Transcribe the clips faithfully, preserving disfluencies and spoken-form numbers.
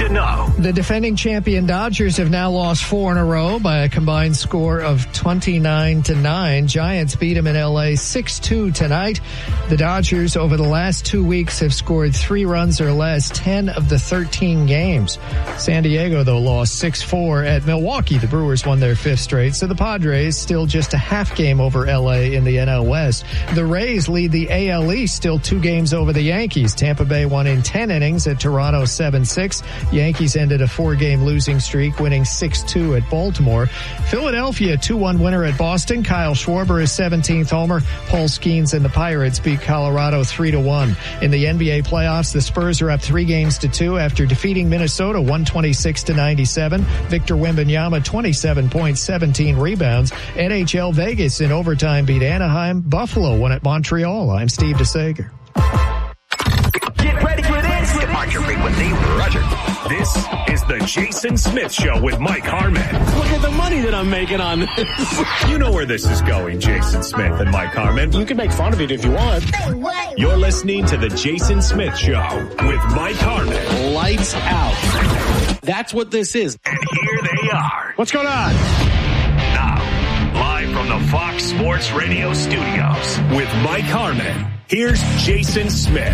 know. The defending champion Dodgers have now lost four in a row by a combined score of twenty-nine to nine. Giants beat them in L A six two tonight. The Dodgers over the last two weeks have scored three runs or less ten of the thirteen games. San Diego, though, lost six four at Milwaukee. The Brewers won their fifth straight. So the Padres still just a half game over L A in the N L West. The Rays lead the A L East, still two games over the Yankees. Tampa Bay won in ten innings at Toronto seven six. Yankees ended a four-game losing streak, winning six two at Baltimore. Philadelphia, two one winner at Boston. Kyle Schwarber is seventeenth homer. Paul Skeens and the Pirates beat Colorado three to one. In the N B A playoffs, the Spurs are up three games to two after defeating Minnesota one twenty-six to ninety-seven. Victor Wembanyama, twenty-seven points, seventeen rebounds. N H L Vegas in overtime beat Anaheim. Buffalo won at Montreal. I'm Steve DeSager. Get ready for this. Departure frequency, Roger. This is the Jason Smith Show with Mike Harmon. Look at the money that I'm making on this. You know where this is going, Jason Smith and Mike Harmon. You can make fun of it if you want. You're listening to the Jason Smith Show with Mike Harmon. Lights out. That's what this is. And here they are. What's going on? Now, live from the Fox Sports Radio studios with Mike Harmon. Here's Jason Smith.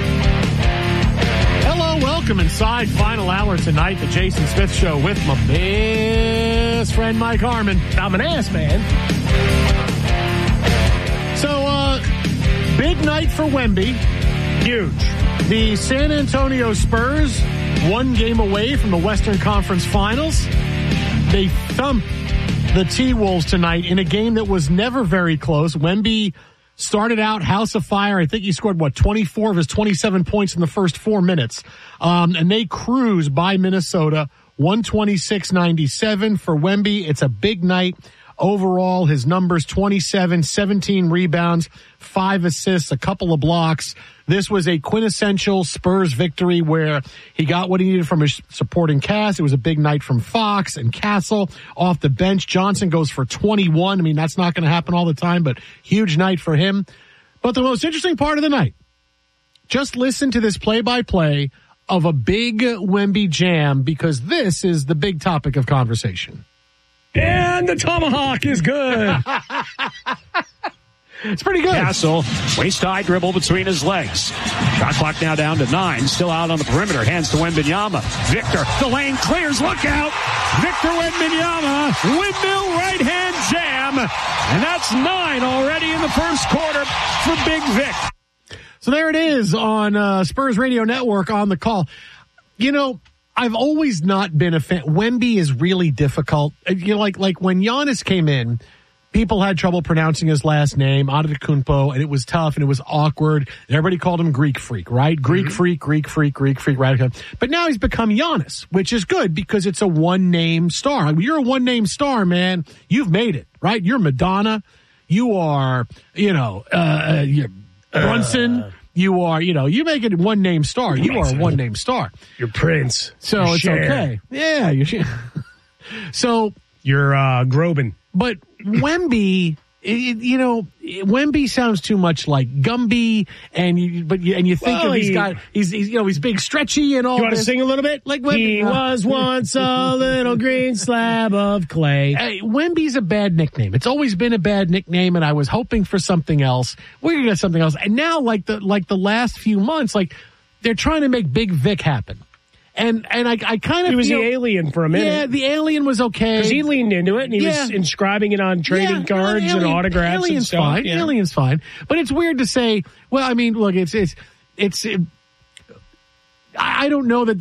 Hello, welcome inside. Final hour tonight, the Jason Smith Show with my best friend Mike Harmon. I'm an ass man. So, uh, big night for Wemby. Huge. The San Antonio Spurs, one game away from the Western Conference Finals. They thumped the T-Wolves tonight in a game that was never very close. Wemby started out house of fire. I think he scored, what, twenty-four of his twenty-seven points in the first four minutes. Um, and they cruise by Minnesota, one twenty-six ninety-seven for Wemby. It's a big night. Overall, his numbers, twenty-seven, seventeen rebounds, five assists, a couple of blocks. This was a quintessential Spurs victory where he got what he needed from his supporting cast. It was a big night from Fox and Castle off the bench. Johnson goes for twenty-one. I mean, that's not going to happen all the time, but huge night for him. But the most interesting part of the night, just listen to this play-by-play of a big Wemby jam, because this is the big topic of conversation. And the tomahawk is good. It's pretty good. Castle, waist-high dribble between his legs. Shot clock now down to nine. Still out on the perimeter. Hands to Wembanyama. Victor, the lane clears. Look out. Victor Wembanyama. Windmill right-hand jam. And that's nine already in the first quarter for Big Vic. So there it is on uh, Spurs Radio Network on the call. You know, I've always not been a fan. Wemby is really difficult. You know, like like when Giannis came in, people had trouble pronouncing his last name, Antetokounmpo, and it was tough and it was awkward. And everybody called him Greek Freak, right? Greek mm-hmm. Freak, Greek Freak, Greek Freak, right? But now he's become Giannis, which is good because it's a one-name star. I mean, you're a one-name star, man. You've made it, right? You're Madonna. You are, you know, uh, you're Brunson. Uh. You are, you know, you make it one name star. You are a one name star. You're Prince. So you're it's Cher. okay. Yeah, you're. So you're uh, Groban. But Wemby, it, you know, Wemby sounds too much like Gumby, and you, but you, and you think well, of he's he, got he's, he's you know he's big, stretchy, and all. You want this. to sing a little bit? Like Wemby, he uh, was once a little green slab of clay. Hey, Wemby's a bad nickname. It's always been a bad nickname, and I was hoping for something else. We're gonna get something else, and now like the like the last few months, like they're trying to make Big Vic happen. And and I I kind of he was feel, the alien for a minute. Yeah, the alien was okay because he leaned into it and he yeah. was inscribing it on trading yeah, cards alien, and autographs alien's and stuff. Fine. Yeah. Alien's fine, but it's weird to say. Well, I mean, look, it's it's it's. It, I don't know that.